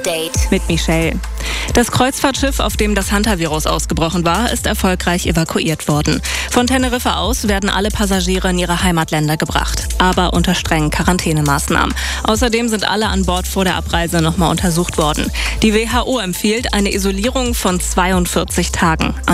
Mit Michelle. Das Kreuzfahrtschiff, auf dem das Hantavirus ausgebrochen war, ist erfolgreich evakuiert worden. Von Teneriffa aus werden alle Passagiere in ihre Heimatländer gebracht, aber unter strengen Quarantänemaßnahmen. Außerdem sind alle an Bord vor der Abreise nochmal untersucht worden. Die WHO empfiehlt eine Isolierung von 42 Tagen.